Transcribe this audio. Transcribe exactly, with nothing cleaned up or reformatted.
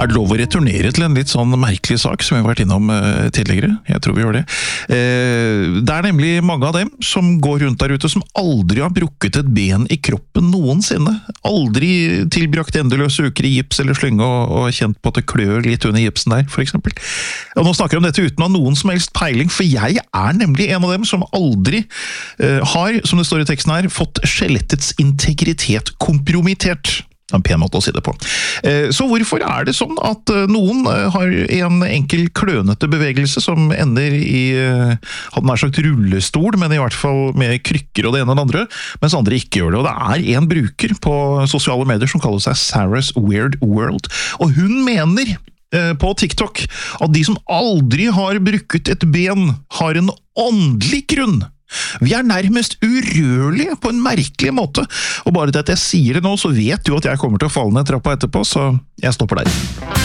Er det lov å returnere til en litt sånn merkelig sak som vi har vært innom uh, tidligere? Jeg tror vi gjør det. Uh, det er nemlig mange av dem som går rundt der ute som aldri har brukket et ben i kroppen noensinne. Aldri tilbrakt endeløse uker i gips eller slynge og, og kjent på at det klør litt under gipsen der, for eksempel. Og nå snakker jeg om dette uten å ha noen som helst peiling, for jeg er nemlig en av dem som aldri uh, har, som det står i teksten her, fått skjelettets integritet kompromittert. En pen måte å si det på. Så hvorfor er det sånn at noen har en enkel klønete bevegelse som ender i, hadde nær sagt rullestol, men i hvert fall med krykker og det ene og det andre, mens andre ikke gjør det. Og det er en bruker på sosiale medier som kaller seg Sarah's Weird World, og hun mener på TikTok at de som aldri har brukket et ben har en åndelig grunn. Vi er nærmest urørlige på en merkelig måte, og bare det at jeg sier det nå, så vet du at jeg kommer til å falle ned trappa etterpå, så jeg stopper der.